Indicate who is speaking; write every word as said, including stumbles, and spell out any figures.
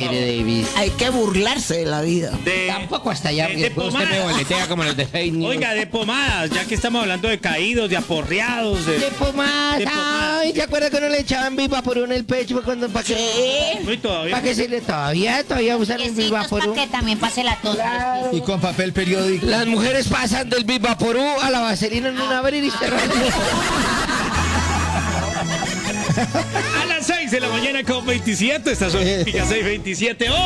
Speaker 1: mire, Davis.
Speaker 2: Hay que burlarse de la vida.
Speaker 3: De,
Speaker 1: Tampoco hasta allá,
Speaker 3: de- de
Speaker 1: riesgo. Usted me
Speaker 3: pomadas.
Speaker 1: boletea como los de fake news.
Speaker 3: Oiga, de pomadas, ya que estamos hablando de caídos, de aporreados, de...
Speaker 1: De pomadas.
Speaker 3: De pomadas.
Speaker 1: Ay, ¿se acuerda que no le echaban Vivaporú en el pecho cuando para que
Speaker 3: Uy, todavía.
Speaker 1: para que se le todavía todavía usan el
Speaker 4: Piecitos
Speaker 1: Vivaporú?
Speaker 4: para que también pase la tos.
Speaker 5: Y con papel periódico.
Speaker 1: Las mujeres pasan del Vivaporú a la vaselina en un abrir y cerrar.
Speaker 3: A las seis de la mañana con veintisiete, estas son las seis veintisiete.